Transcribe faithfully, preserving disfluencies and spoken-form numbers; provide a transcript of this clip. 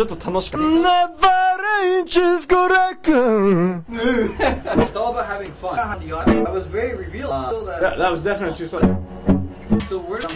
ちょっと楽しかった。 Never inches go back. It's all about having fun. I was very revealed. Uh, so that, That, that was definitely too funny. so we're